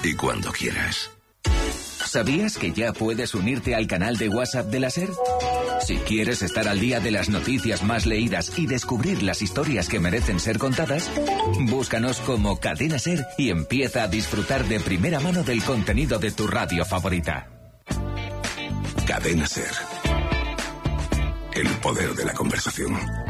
y cuando quieras. ¿Sabías que ya puedes unirte al canal de WhatsApp de la SER? Si quieres estar al día de las noticias más leídas y descubrir las historias que merecen ser contadas, búscanos como Cadena SER y empieza a disfrutar de primera mano del contenido de tu radio favorita. Cadena SER. El poder de la conversación.